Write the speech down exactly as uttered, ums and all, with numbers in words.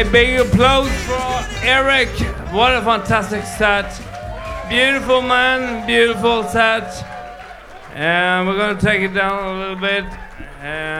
Big applause for Eric. What a fantastic set. Beautiful man, beautiful set. And we're going to take it down a little bit. And